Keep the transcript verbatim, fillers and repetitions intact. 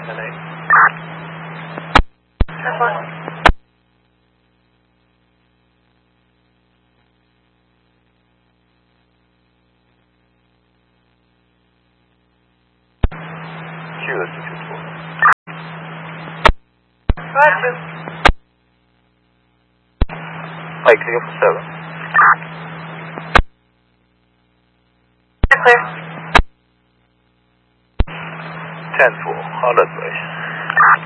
ten eight. That's one. Q, this is two four. Roger. Mike, clear for seven. Clear. ten four, Holland Base.